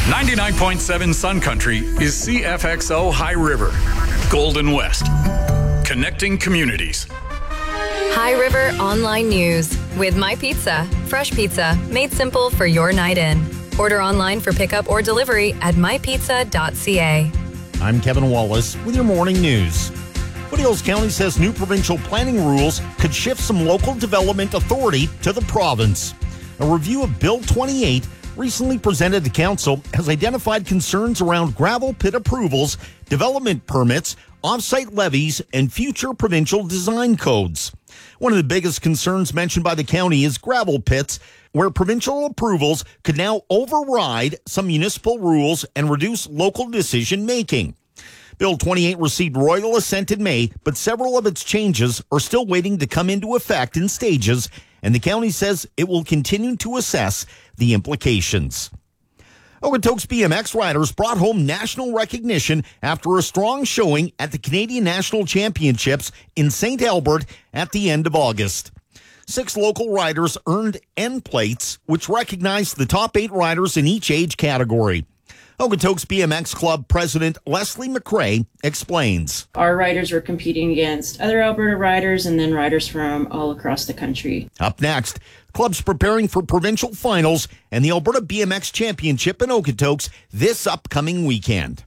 99.7 Sun Country is CFXO High River, Golden West, connecting communities. High River Online News with My Pizza. Fresh pizza made simple for your night in. Order online for pickup or delivery at mypizza.ca. I'm Kevin Wallace with your morning news. Foothills County says new provincial planning rules could shift some local development authority to the province. A review of Bill 28 recently presented to Council has identified concerns around gravel pit approvals, development permits, off-site levies, and future provincial design codes. One of the biggest concerns mentioned by the county is gravel pits, where provincial approvals could now override some municipal rules and reduce local decision-making. Bill 28 received royal assent in May, but several of its changes are still waiting to come into effect in stages, and the county says it will continue to assess the implications. Okotoks BMX riders brought home national recognition after a strong showing at the Canadian National Championships in St. Albert at the end of August. 6 local riders earned end plates, which recognized the top 8 riders in each age category. Okotoks BMX Club President Leslie McRae explains. Our riders were competing against other Alberta riders and then riders from all across the country. Up next, clubs preparing for provincial finals and the Alberta BMX Championship in Okotoks this upcoming weekend.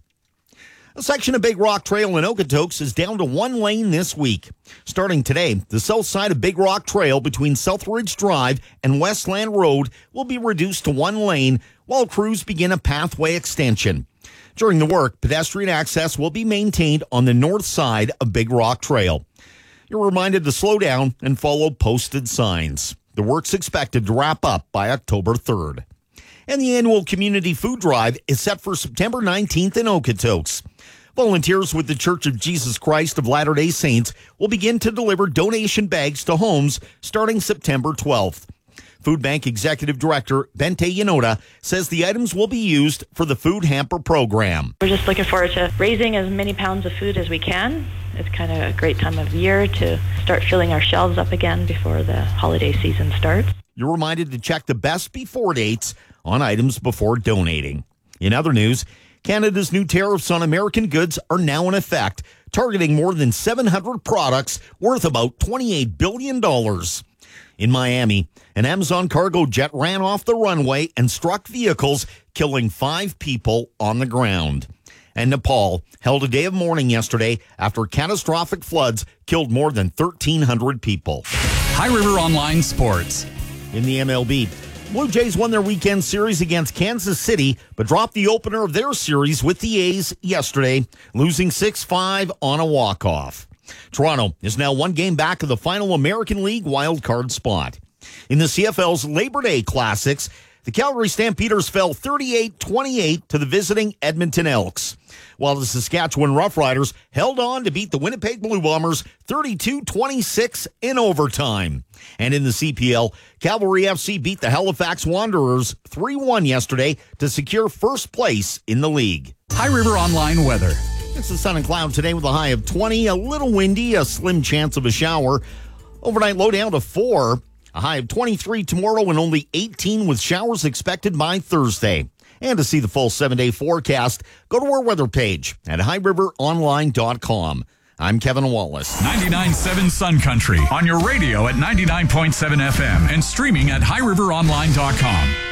A section of Big Rock Trail in Okotoks is down to 1 lane this week. Starting today, the south side of Big Rock Trail between Southridge Drive and Westland Road will be reduced to 1 lane while crews begin a pathway extension. During the work, pedestrian access will be maintained on the north side of Big Rock Trail. You're reminded to slow down and follow posted signs. The work's expected to wrap up by October 3rd. And the annual community food drive is set for September 19th in Okotoks. Volunteers with the Church of Jesus Christ of Latter-day Saints will begin to deliver donation bags to homes starting September 12th. Food Bank Executive Director Bente Yanoda says the items will be used for the food hamper program. We're just looking forward to raising as many pounds of food as we can. It's kind of a great time of year to start filling our shelves up again before the holiday season starts. You're reminded to check the best before dates on items before donating. In other news, Canada's new tariffs on American goods are now in effect, targeting more than 700 products worth about $28 billion. In Miami, an Amazon cargo jet ran off the runway and struck vehicles, killing 5 people on the ground. And Nepal held a day of mourning yesterday after catastrophic floods killed more than 1,300 people. High River Online Sports. In the MLB, Blue Jays won their weekend series against Kansas City, but dropped the opener of their series with the A's yesterday, losing 6-5 on a walk-off. Toronto is now 1 game back of the final American League wildcard spot. In the CFL's Labor Day Classics, the Calgary Stampeders fell 38-28 to the visiting Edmonton Elks, while the Saskatchewan Roughriders held on to beat the Winnipeg Blue Bombers 32-26 in overtime. And in the CPL, Cavalry FC beat the Halifax Wanderers 3-1 yesterday to secure first place in the league. High River Online weather. It's the sun and cloud today with a high of 20, a little windy, a slim chance of a shower. Overnight low down to 4. A high of 23 tomorrow and only 18 with showers expected by Thursday. And to see the full 7-day forecast, go to our weather page at highriveronline.com. I'm Kevin Wallace. 99.7 Sun Country on your radio at 99.7 FM and streaming at highriveronline.com.